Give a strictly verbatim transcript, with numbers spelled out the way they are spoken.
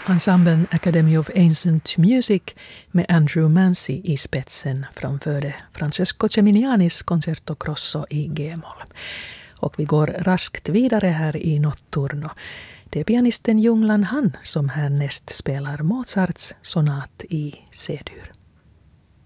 Ensemblen Academy of Ancient Music med Andrew Mancy i spetsen framförde Francesco Ceminianis Concerto Grosso i G-moll. Och vi går raskt vidare här i Notturno. Det är pianisten Junglan Han som härnäst spelar Mozarts sonat i C-dur.